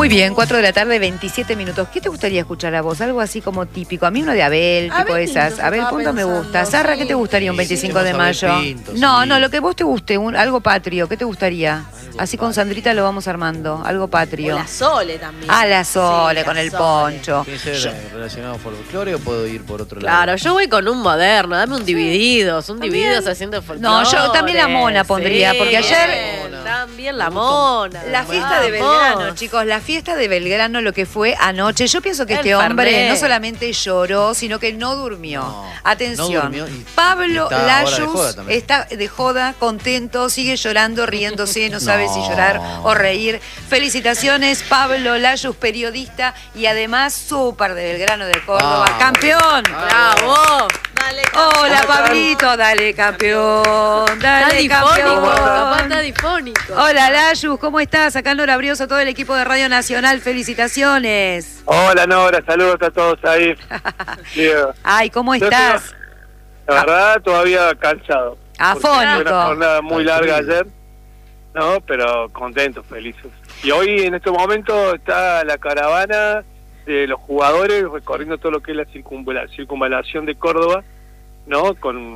Muy bien, 4 de la tarde, 27 minutos. ¿Qué te gustaría escuchar a vos? Algo así como típico. A mí uno de Abel, tipo Abel esas. Pinto, Abel Punto me gusta. Sarra, ¿qué te gustaría un 25 de mayo? Pinto, No, sí. no, lo que vos te guste, algo patrio. ¿Qué te gustaría? Así con Sandrita lo vamos armando, algo O patrio. la Sole también. Ah, la Sole, Sí, con la el Sole. poncho. ¿Tiene que ser relacionado con folclore o puedo ir por otro lado? Claro, yo voy con un moderno, dame un Divididos, un Divididos haciendo folclore. No, yo también la Mona pondría, porque ayer- También la Mona. La fiesta de Belgrano, chicos, la fiesta de Belgrano, lo que fue anoche. Yo pienso que este hombre no solamente lloró, sino que no durmió. No, Atención, no durmió y Pablo está ahora de Layuz joda también. está de joda, contento, sigue llorando, riéndose, no sabe si llorar o reír. Felicitaciones, Pablo Layuz, periodista y además súper de Belgrano de Córdoba. Vamos. ¡Campeón! ¡Bravo! Dale, Hola, Pablito, dale, campeón, dale, Está difónico, papá, campeón. está difónico. Hola, Layuz, ¿cómo estás? Acá Nora Brioso, todo el equipo de Radio Nacional, felicitaciones. Hola Nora, saludos a todos ahí. Sí, Ay, ¿cómo yo estás? la verdad todavía cansado. Porque fue una Afónico. jornada muy larga ayer, ¿no? Pero contentos, felices. Y hoy en este momento está la caravana de los jugadores recorriendo todo lo que es la circunvalación de Córdoba, ¿no?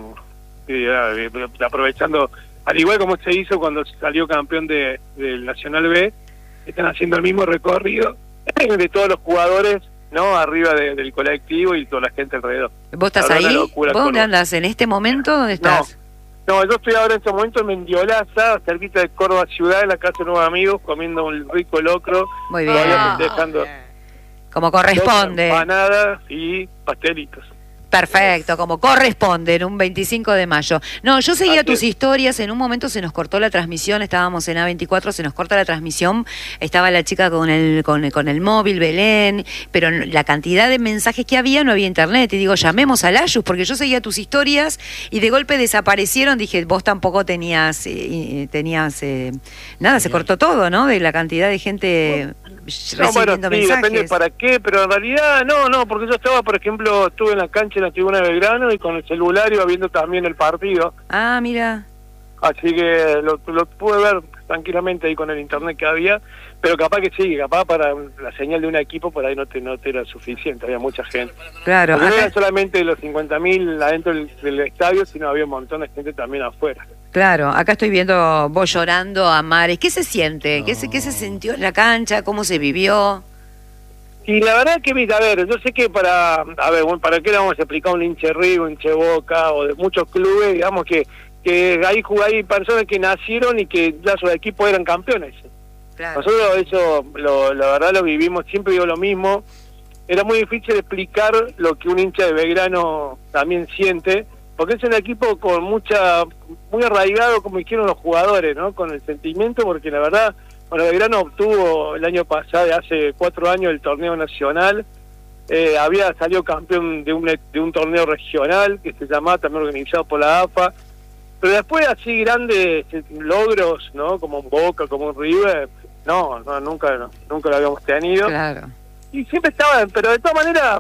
Aprovechando, al igual como se hizo cuando salió campeón del Nacional B, están haciendo el mismo recorrido de todos los jugadores, ¿no? Arriba del colectivo y toda la gente alrededor. ¿Vos estás La verdad, ahí? una locura, ¿Vos dónde Córdoba. andás? ¿En este momento? ¿Dónde estás? No, yo estoy ahora en este momento en Mendiolaza, cerquita de Córdoba Ciudad, en la casa de unos amigos, comiendo un rico locro. Muy bien. Todavía festejando Como corresponde. empanadas y pastelitos. Perfecto, como corresponde en un 25 de mayo. No, yo seguía Así tus es. historias, en un momento se nos cortó la transmisión, estábamos en A24, se nos corta la transmisión, estaba la chica con el móvil, Belén, pero la cantidad de mensajes que había, no había internet, y digo, llamemos a Layuz, porque yo seguía tus historias y de golpe desaparecieron, dije, vos tampoco tenías nada, se cortó todo, ¿no? De la cantidad de gente No, bueno, recibiendo sí, mensajes. depende para qué, pero en realidad no, porque yo estaba, por ejemplo, estuve en la cancha en la tribuna de Belgrano y con el celular iba viendo también el partido, Ah, mira. así que lo pude ver tranquilamente ahí con el internet que había, pero capaz que sí, capaz para la señal de un equipo por ahí no te era suficiente, había mucha gente. Claro, Porque no acá- eran solamente los 50.000 adentro del estadio, sino había un montón de gente también afuera. Claro, acá estoy viendo vos llorando a mares. ¿Qué se siente? ¿Qué se sintió en la cancha? ¿Cómo se vivió? Y la verdad que, a ver, yo sé que ¿para qué le vamos a explicar a un hinche River, un hinche Boca o de muchos clubes, digamos que hay personas que nacieron y que ya sus equipos eran campeones? Claro. Nosotros eso, la verdad lo vivimos, siempre digo lo mismo, era muy difícil explicar lo que un hincha de Belgrano también siente, porque es un equipo con muy arraigado, como dijeron los jugadores, ¿no? Con el sentimiento, porque la verdad, bueno, Belgrano obtuvo el año pasado, hace 4 años, el torneo nacional, había salido campeón de un torneo regional que se llamaba, también organizado por la AFA, pero después así grandes logros, ¿no? Como un Boca, como un River, nunca lo habíamos tenido. Claro. Y siempre estaban, pero de todas maneras,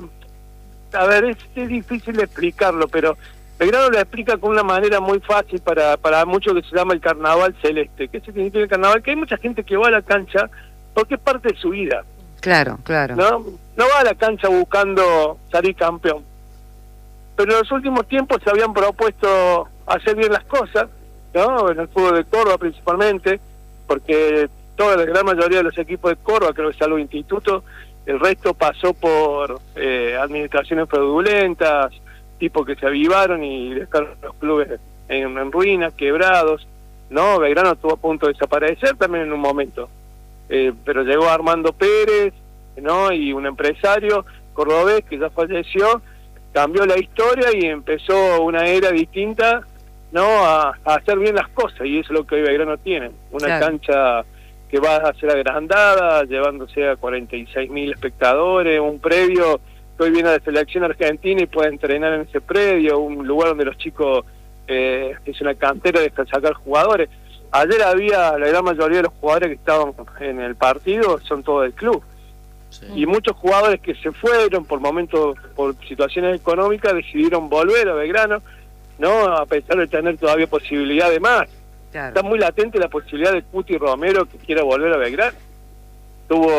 a ver, es difícil de explicarlo, pero Belgrano lo explica con una manera muy fácil para muchos, que se llama el carnaval celeste. ¿Qué significa el carnaval? Que hay mucha gente que va a la cancha porque es parte de su vida, Claro, claro. no va a la cancha buscando salir campeón. Pero en los últimos tiempos se habían propuesto hacer bien las cosas, ¿no? En el fútbol de Córdoba principalmente, porque toda la gran mayoría de los equipos de Córdoba, creo que salvo Instituto, el resto pasó por administraciones fraudulentas, tipos que se avivaron y dejaron los clubes en ruinas, quebrados, ¿no? Belgrano estuvo a punto de desaparecer también en un momento, pero llegó Armando Pérez, ¿no? Y un empresario cordobés que ya falleció, cambió la historia y empezó una era distinta, ¿no? A hacer bien las cosas, y eso es lo que hoy Belgrano tiene, una Claro. cancha que va a ser agrandada, llevándose a 46.000 espectadores, un predio que hoy viene a la selección argentina y puede entrenar en ese predio, un lugar donde los chicos, es una cantera de sacar jugadores. Ayer había, la gran mayoría de los jugadores que estaban en el partido son todos del club. Sí. Y muchos jugadores que se fueron por momentos, por situaciones económicas, decidieron volver a Belgrano, ¿no? A pesar de tener todavía posibilidad de más. Claro. Está muy latente la posibilidad de Cuti Romero que quiera volver a Belgrano. Tuvo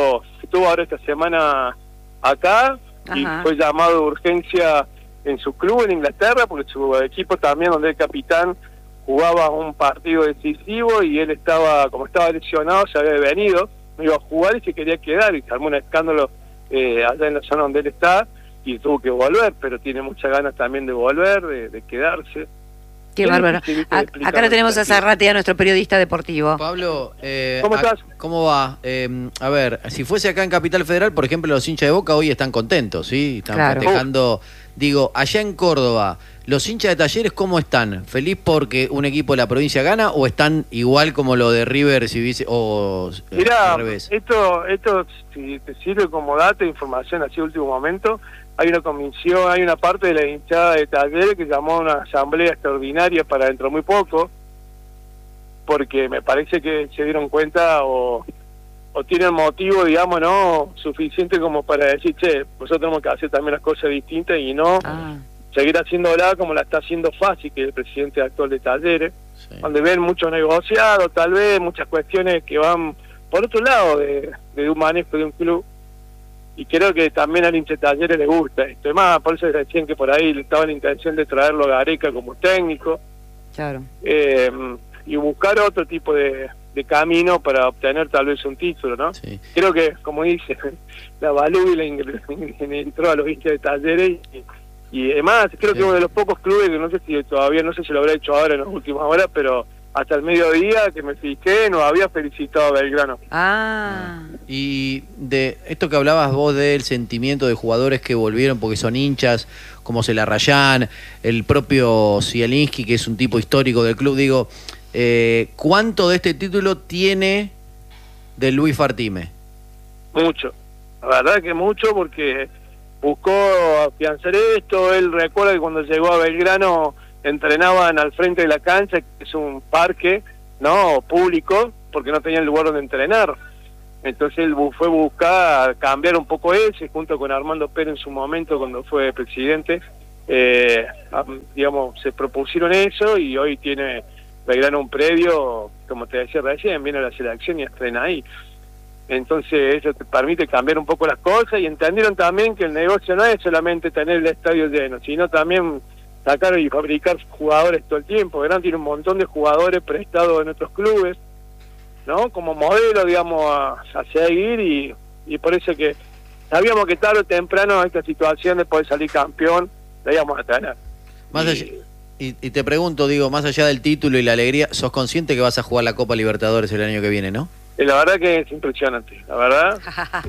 estuvo ahora esta semana acá y Ajá. fue llamado de urgencia en su club en Inglaterra, porque su equipo también, donde el capitán jugaba un partido decisivo y él estaba, como estaba lesionado, se había venido, no iba a jugar y se quería quedar, y se armó un escándalo allá en la zona donde él está, y tuvo que volver, pero tiene muchas ganas también de volver, de quedarse. Qué Es bárbaro. difícil, ¿viste? Explicar Acá lo tenemos a el partido. Zarratea, nuestro periodista deportivo. Pablo, ¿Cómo estás? ¿Cómo va? A ver, si fuese acá en Capital Federal, por ejemplo, los hinchas de Boca hoy están contentos, ¿sí? Están Claro. festejando. Digo, allá en Córdoba, ¿los hinchas de Talleres cómo están? ¿Feliz porque un equipo de la provincia gana o están igual como lo de River si hubiese, o Mirá, al revés? esto si te sirve como dato de información así de último momento, hay una comisión, hay una parte de la hinchada de Talleres que llamó a una asamblea extraordinaria para dentro de muy poco, porque me parece que se dieron cuenta o tienen motivo, digamos, no suficiente como para decir, che, nosotros tenemos que hacer también las cosas distintas y no Ah, seguir haciéndola como la está haciendo Fassi, que es el presidente actual de Talleres, Sí. donde ven muchos negociados, tal vez, muchas cuestiones que van por otro lado de un manejo de un club, y creo que también al hincha de Talleres le gusta esto. Además, por eso decían que por ahí estaba la intención de traerlo a Gareca como técnico, claro. y buscar otro tipo de camino para obtener tal vez un título, ¿no? Sí. Creo que, como dice, la Balú entró a los hinchas de Talleres y además creo Sí. que uno de los pocos clubes que no sé si lo habrá hecho ahora en las últimas horas, pero hasta el mediodía que me fijé no había felicitado a Belgrano. Ah, Y de esto que hablabas vos del sentimiento de jugadores que volvieron porque son hinchas, como Celarrayán, el propio Zielinski, que es un tipo histórico del club, digo, ¿cuánto de este título tiene de Luis Fartime? Mucho, la verdad que mucho, porque buscó afianzar esto. Él recuerda que cuando llegó a Belgrano entrenaban al frente de la cancha, que es un parque no público, porque no tenían lugar donde entrenar. Entonces él fue a buscar cambiar un poco eso, y junto con Armando Pérez en su momento cuando fue presidente, digamos, se propusieron eso, y hoy tiene Belgrano un predio, como te decía recién, viene a la selección y estrena ahí. Entonces eso te permite cambiar un poco las cosas, y entendieron también que el negocio no es solamente tener el estadio lleno, sino también sacar y fabricar jugadores todo el tiempo. Belgrano tiene un montón de jugadores prestados en otros clubes, ¿no? Como modelo, digamos, a seguir, y por eso que sabíamos que tarde o temprano esta situación de poder salir campeón la íbamos a tener. Más Y- allá, y te pregunto, digo, más allá del título y la alegría, ¿sos consciente que vas a jugar la Copa Libertadores el año que viene, no? La verdad que es impresionante, la verdad.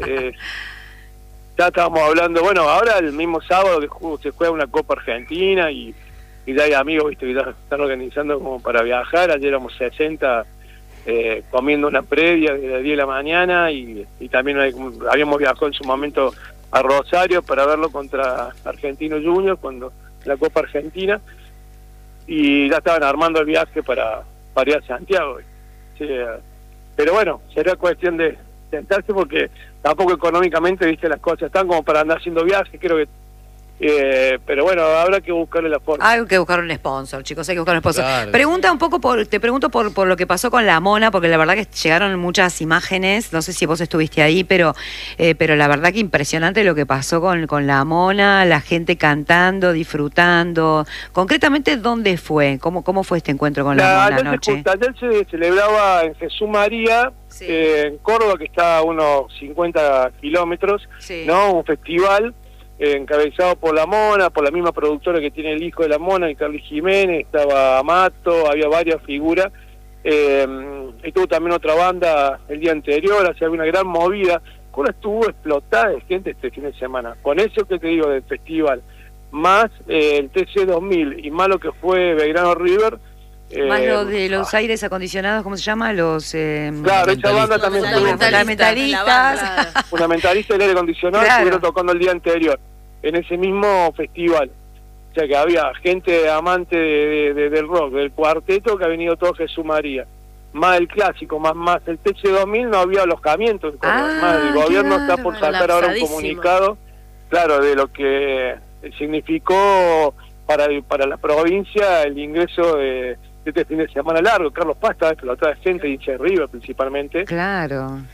Ya estábamos hablando, bueno, ahora el mismo sábado que se juega una Copa Argentina, y ya hay amigos, viste, que ya están organizando como para viajar. Ayer éramos 60 comiendo una previa de las 10 de la mañana, y también habíamos viajado en su momento a Rosario para verlo contra Argentino Juniors, cuando la Copa Argentina, y ya estaban armando el viaje para ir a Santiago. Sí, pero bueno, será cuestión de sentarse, porque tampoco económicamente, viste, las cosas están como para andar haciendo viajes, creo que pero bueno, habrá que buscarle la forma. hay que buscar un sponsor, chicos, hay que buscar un sponsor. Claro. Pregunta un poco te pregunto por lo que pasó con la Mona, porque la verdad que llegaron muchas imágenes, no sé si vos estuviste ahí, pero la verdad que impresionante lo que pasó con la Mona, la gente cantando, disfrutando. Concretamente, ¿dónde fue? ¿Cómo fue este encuentro con la Mona anoche? Ayer se celebraba en Jesús María, Sí. en Córdoba, que está a unos 50 kilómetros, Sí. ¿no? Un festival encabezado por la Mona, por la misma productora que tiene el hijo de la Mona, el Carlos Jiménez, estaba Amato, había varias figuras, estuvo también otra banda el día anterior, había una gran movida. Córdoba estuvo explotada de gente este fin de semana. Con eso que te digo del festival, más el TC 2000 y más lo que fue Belgrano River. Más lo de los aires acondicionados, ¿cómo se llama? Los Claro, esa banda también estuvo fundamentalistas. fundamentalista del aire acondicionado, Claro. estuvieron tocando el día anterior en ese mismo festival. O sea que había gente amante del rock, del cuarteto, que ha venido todo Jesús María. Más el clásico, más el TC 2000, no había alojamientos. Más el qué gobierno está por bárbaro. sacar ahora un Colapsadísimo. comunicado, claro, de lo que significó para la provincia el ingreso de este fin de semana largo. Carlos Paz estaba explotado de gente, hincha de River principalmente. Claro.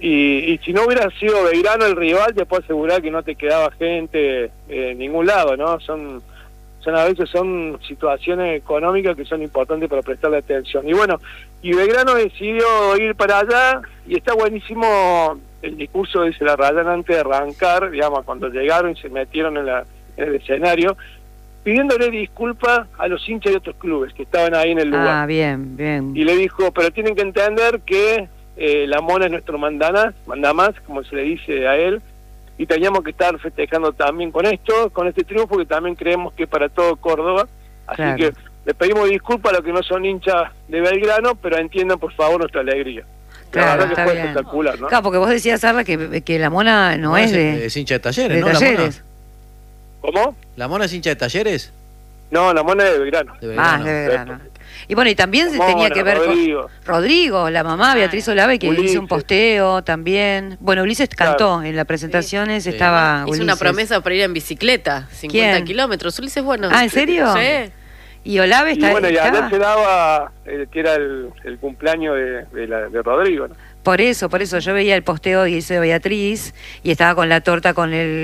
Y si no hubiera sido Belgrano el rival, te puedo asegurar que no te quedaba gente en ningún lado, ¿no? Son a veces son situaciones económicas que son importantes para prestarle atención. Y bueno, y Belgrano decidió ir para allá, y está buenísimo el discurso de Celarrayán antes de arrancar, digamos, cuando llegaron y se metieron en el escenario, pidiéndole disculpas a los hinchas de otros clubes que estaban ahí en el lugar. Ah, bien, bien. Y le dijo, pero tienen que entender que la Mona es nuestro mandamás, como se le dice a él, y teníamos que estar festejando también con este triunfo que también creemos que es para todo Córdoba. Así Claro. que le pedimos disculpas a los que no son hinchas de Belgrano, pero entiendan por favor nuestra alegría. Claro, la verdad que está fue bien. espectacular, ¿no? Claro, porque vos decías, Sarla, que la Mona no es de Es hincha de Talleres, de ¿no? Talleres. ¿Cómo? ¿La Mona es hincha de Talleres? No, la Mona es de Belgrano. De Ah, Belgrano. de Belgrano. Y bueno, y también Mona, tenía que ver Rodrigo. con Rodrigo, la mamá Beatriz Olave, que Ulises. hizo un posteo también. Bueno, Ulises cantó Claro. en las presentaciones, Sí. estaba Hizo Ulises. una promesa para ir en bicicleta, 50 ¿Quién? kilómetros. Ulises, bueno. Ah, ¿en serio? Sí. Y Olave Y está, bueno, y estaba. ayer se daba que era el cumpleaños de Rodrigo, ¿no? Por eso, yo veía el posteo que hizo Beatriz y estaba con la torta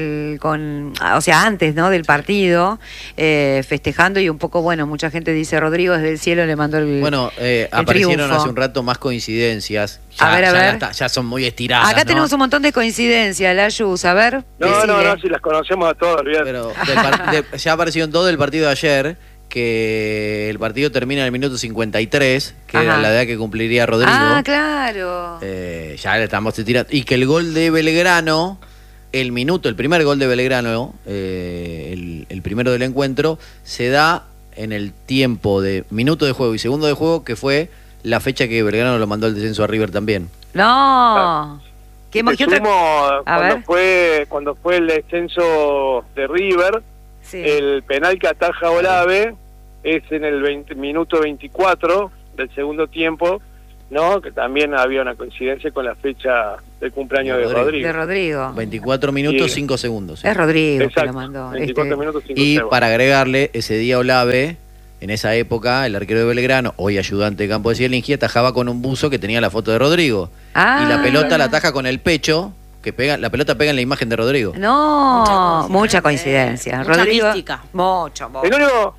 o sea, antes, ¿no? Del partido, festejando, y un poco, bueno, mucha gente dice, Rodrigo desde el cielo le mandó el Bueno, aparecieron triunfo. hace un rato más coincidencias. A ver, a ver. Ya son muy estiradas. Acá ¿no? tenemos un montón de coincidencias, Layus, a ver. No, decile. si las conocemos a todos, olvidate. Pero ya aparecieron dos del partido de ayer, que el partido termina en el minuto 53, que Ajá. era la edad que cumpliría Rodrigo. Ah, claro. Ya le estamos tirando. Y que el gol de Belgrano, el primer gol de Belgrano, el primero del encuentro, se da en el tiempo de minuto de juego y segundo de juego, que fue la fecha que Belgrano lo mandó al descenso a River también. No. ¿Qué, Te qué otra? sumo, A ver. cuando fue el descenso de River, Sí. el penal que ataja Olave es en el minuto 24 del segundo tiempo, ¿no? Que también había una coincidencia con la fecha del cumpleaños de Rodrigo. De Rodrigo. 24 minutos, Sí. 5 segundos. sí. Es Rodrigo que Exacto, lo mandó. 24 minutos 5 Y segundos. para agregarle, ese día Olave, en esa época, el arquero de Belgrano, hoy ayudante de campo de Cielinski, atajaba con un buzo que tenía la foto de Rodrigo. Ah. Y la pelota la ataja con el pecho, la pelota pega en la imagen de Rodrigo. No, mucha coincidencia. Mucha Rodrigo, mística. Mucho. El único,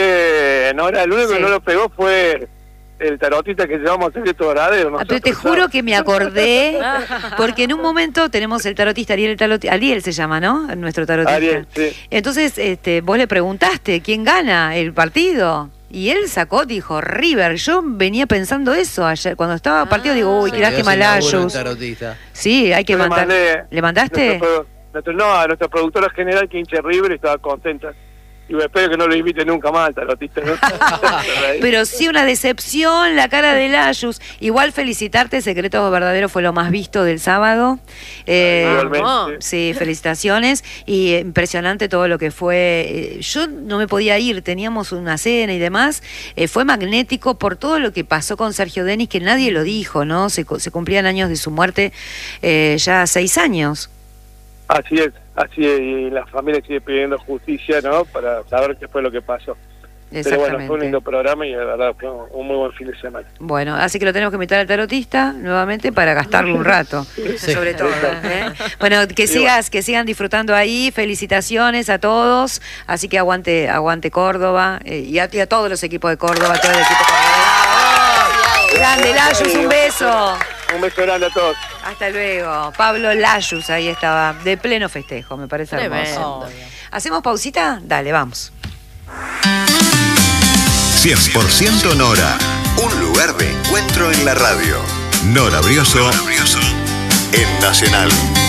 el único Sí. que no lo pegó fue el tarotista que llevamos a Secreto Verdadero. Ah, pero te juro que me acordé, porque en un momento tenemos el tarotista Ariel se llama, ¿no? Nuestro tarotista. Ariel, sí. Entonces, vos le preguntaste quién gana el partido. Y él dijo River. Yo venía pensando eso ayer. Cuando estaba el partido, digo, uy, Se qué quedó lástima sin laburo el Layus. tarotista. Sí, hay que Yo le mandar. mandé ¿Le mandaste? a nuestra productora general que hincha River, estaba contenta. Y espero que no lo invite nunca más al tarotista, ¿no? Pero sí una decepción, la cara de Layus. Igual felicitarte, Secretos Verdaderos fue lo más visto del sábado. Igualmente. Sí, felicitaciones. Y impresionante todo lo que fue. Yo no me podía ir, teníamos una cena y demás. Fue magnético por todo lo que pasó con Sergio Denis, que nadie lo dijo, ¿no? Se cumplían años de su muerte, ya 6 años. Así es, y la familia sigue pidiendo justicia, ¿no? Para saber qué fue lo que pasó. Pero bueno, fue un lindo programa y la verdad fue un muy buen fin de semana. Bueno, así que lo tenemos que invitar al tarotista nuevamente para gastarlo un rato, sobre todo. Bueno, que sigan disfrutando ahí, felicitaciones a todos, así que aguante Córdoba, y a todos los equipos de Córdoba, a todo el equipo cordobés. Grande Layus, un beso. Un beso grande a todos. Hasta luego. Pablo Layus ahí estaba, de pleno festejo, me parece hermoso. Tremendo. ¿Hacemos pausita? Dale, vamos. 100% Nora. Un lugar de encuentro en la radio. Nora Brioso en Nacional.